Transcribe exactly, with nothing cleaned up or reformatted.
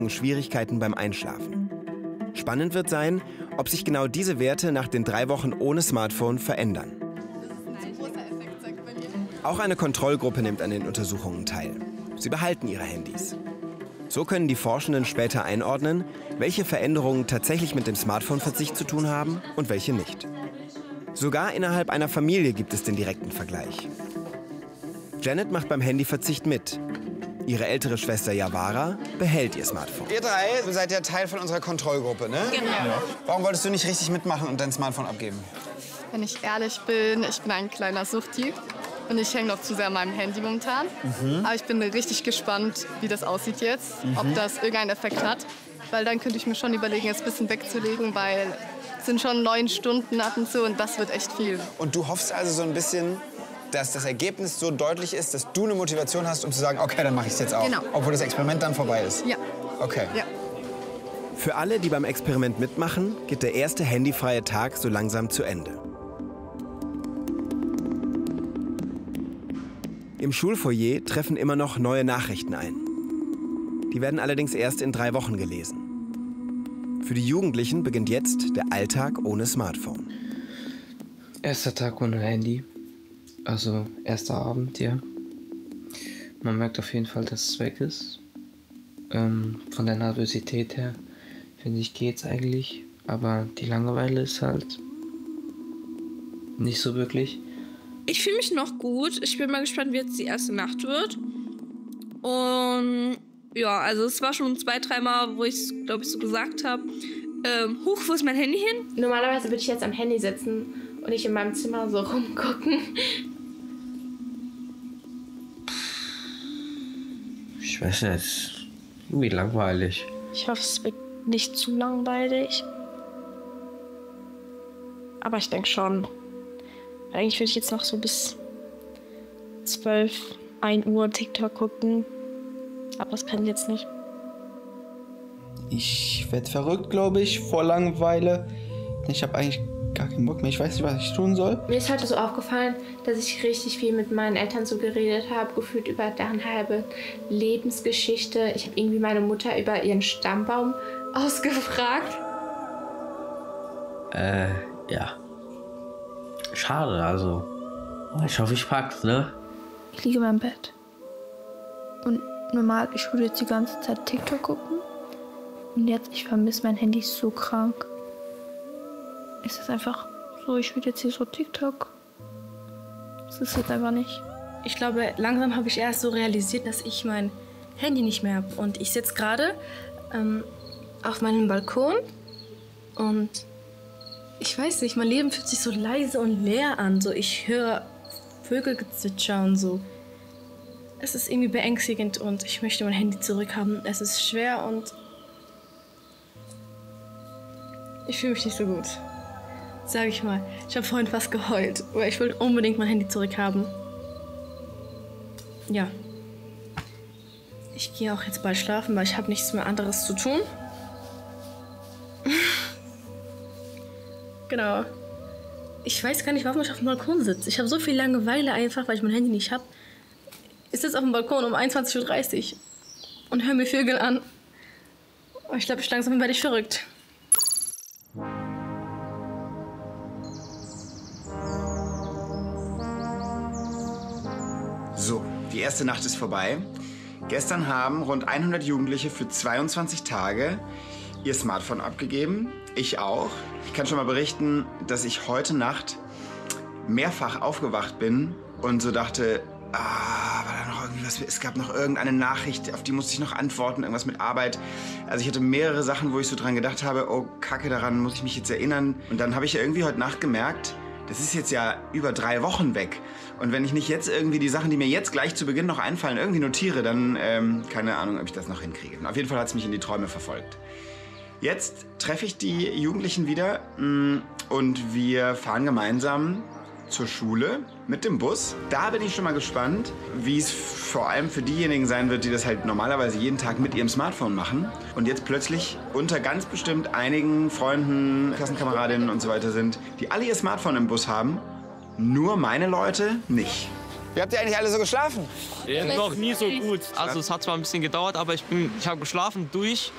Schwierigkeiten beim Einschlafen. Spannend wird sein, ob sich genau diese Werte nach den drei Wochen ohne Smartphone verändern. Auch eine Kontrollgruppe nimmt an den Untersuchungen teil. Sie behalten ihre Handys. So können die Forschenden später einordnen, welche Veränderungen tatsächlich mit dem Smartphone-Verzicht zu tun haben und welche nicht. Sogar innerhalb einer Familie gibt es den direkten Vergleich. Janet macht beim Handyverzicht mit. Ihre ältere Schwester Javara behält ihr Smartphone. Ihr drei seid ja Teil von unserer Kontrollgruppe, ne? Genau. Ja. Warum wolltest du nicht richtig mitmachen und dein Smartphone abgeben? Wenn ich ehrlich bin, ich bin ein kleiner Suchti. Und ich hänge noch zu sehr an meinem Handy momentan. Mhm. Aber ich bin richtig gespannt, wie das aussieht jetzt. Mhm. Ob das irgendeinen Effekt hat. Weil dann könnte ich mir schon überlegen, es ein bisschen wegzulegen, weil es sind schon neun Stunden ab und zu und das wird echt viel. Und du hoffst also so ein bisschen, dass das Ergebnis so deutlich ist, dass du eine Motivation hast, um zu sagen, okay, dann mache ich es jetzt auch. Genau. Obwohl das Experiment dann vorbei ist. Ja. Okay. Ja. Für alle, die beim Experiment mitmachen, geht der erste handyfreie Tag so langsam zu Ende. Im Schulfoyer treffen immer noch neue Nachrichten ein. Die werden allerdings erst in drei Wochen gelesen. Für die Jugendlichen beginnt jetzt der Alltag ohne Smartphone. Erster Tag ohne Handy. Also erster Abend, ja. Man merkt auf jeden Fall, dass es weg ist. Ähm, von der Nervosität her, finde ich, geht's eigentlich. Aber die Langeweile ist halt nicht so wirklich. Ich fühle mich noch gut. Ich bin mal gespannt, wie jetzt die erste Nacht wird. Und ja, also es war schon zwei, dreimal, wo ich es, glaube ich, so gesagt habe. Ähm, huch, wo ist mein Handy hin? Normalerweise würde ich jetzt am Handy sitzen und nicht in meinem Zimmer so rumgucken. Ich weiß nicht, irgendwie langweilig. Ich hoffe, es wird nicht zu langweilig. Aber ich denke schon. Eigentlich würde ich jetzt noch so bis zwölf, ein Uhr TikTok gucken. Aber das kann ich jetzt nicht. Ich werde verrückt, glaube ich, vor Langeweile. Ich habe eigentlich gar keinen Bock mehr. Ich weiß nicht, was ich tun soll. Mir ist heute so aufgefallen, dass ich richtig viel mit meinen Eltern so geredet habe, gefühlt über deren halbe Lebensgeschichte. Ich habe irgendwie meine Mutter über ihren Stammbaum ausgefragt. Äh, ja. Schade, also. Ich hoffe, ich pack's, ne? Ich liege in meinem Bett. Und normal, ich würde jetzt die ganze Zeit TikTok gucken. Und jetzt, ich vermisse mein Handy so krank. Es ist einfach so, ich würde jetzt hier so TikTok. Das ist jetzt einfach nicht. Ich glaube, langsam habe ich erst so realisiert, dass ich mein Handy nicht mehr habe. Und ich sitze gerade ähm, auf meinem Balkon und ich weiß nicht, mein Leben fühlt sich so leise und leer an. So, ich höre Vögelgezwitscher und so. Es ist irgendwie beängstigend und ich möchte mein Handy zurückhaben. Es ist schwer und ich fühle mich nicht so gut. Sag ich mal. Ich habe vorhin fast geheult, weil ich wollte unbedingt mein Handy zurückhaben. Ja. Ich gehe auch jetzt bald schlafen, weil ich habe nichts mehr anderes zu tun. Genau. Ich weiß gar nicht, warum ich auf dem Balkon sitze. Ich habe so viel Langeweile einfach, weil ich mein Handy nicht habe. Ich sitze auf dem Balkon um einundzwanzig Uhr dreißig und höre mir Vögel an. Oh, ich glaube, ich langsam werde ich verrückt. So, die erste Nacht ist vorbei. Gestern haben rund hundert Jugendliche für zweiundzwanzig Tage ihr Smartphone abgegeben. Ich auch. Ich kann schon mal berichten, dass ich heute Nacht mehrfach aufgewacht bin und so dachte, ah, war da noch irgendwie was? Es gab noch irgendeine Nachricht, auf die musste ich noch antworten, irgendwas mit Arbeit. Also ich hatte mehrere Sachen, wo ich so dran gedacht habe, oh Kacke, daran muss ich mich jetzt erinnern. Und dann habe ich irgendwie heute Nacht gemerkt, das ist jetzt ja über drei Wochen weg. Und wenn ich nicht jetzt irgendwie die Sachen, die mir jetzt gleich zu Beginn noch einfallen, irgendwie notiere, dann ähm, keine Ahnung, ob ich das noch hinkriege. Und auf jeden Fall hat es mich in die Träume verfolgt. Jetzt treffe ich die Jugendlichen wieder mh, und wir fahren gemeinsam zur Schule mit dem Bus. Da bin ich schon mal gespannt, wie es vor allem für diejenigen sein wird, die das halt normalerweise jeden Tag mit ihrem Smartphone machen und jetzt plötzlich unter ganz bestimmt einigen Freunden, Klassenkameradinnen und so weiter sind, die alle ihr Smartphone im Bus haben, nur meine Leute nicht. Wie habt ihr eigentlich alle so geschlafen? Ja, noch nie so gut. Also es hat zwar ein bisschen gedauert, aber ich bin, ich habe geschlafen durch